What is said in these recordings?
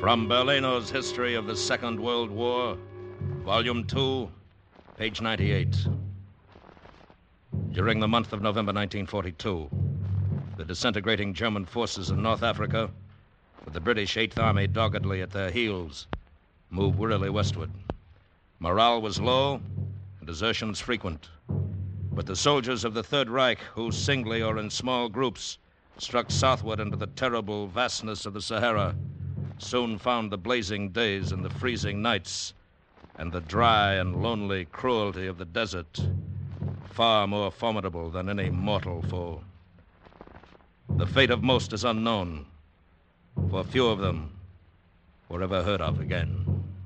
From Berlino's History of the Second World War, Volume 2, page 98. During the month of November 1942, the disintegrating German forces in North Africa, with the British Eighth Army doggedly at their heels, moved wearily westward. Morale was low and desertions frequent. But the soldiers of the Third Reich, who singly or in small groups struck southward into the terrible vastness of the Sahara, soon found the blazing days and the freezing nights and the dry and lonely cruelty of the desert far more formidable than any mortal foe. The fate of most is unknown, for few of them were ever heard of again.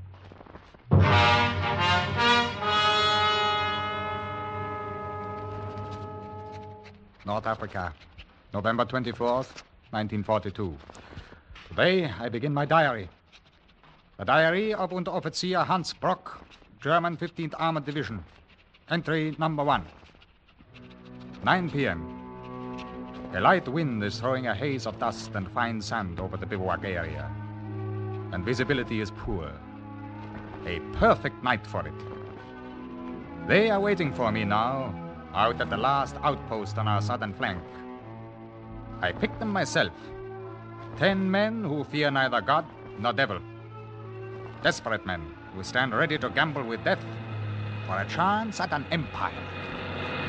North Africa, November 24th, 1942. Today, I begin my diary. The diary of Unteroffizier Hans Brock, German 15th Armored Division. Entry number 1. 9 p.m. A light wind is throwing a haze of dust and fine sand over the bivouac area, and visibility is poor. A perfect night for it. They are waiting for me now, out at the last outpost on our southern flank. I picked them myself. 10 men who fear neither God nor devil. Desperate men who stand ready to gamble with death for a chance at an empire.